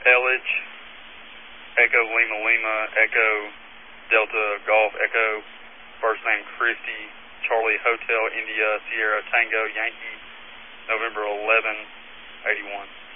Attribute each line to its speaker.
Speaker 1: Elledge, Echo Lima Lima, Echo Delta Golf Echo, first name Christy, Charlie Hotel India Sierra Tango Yankee, November 11, 81.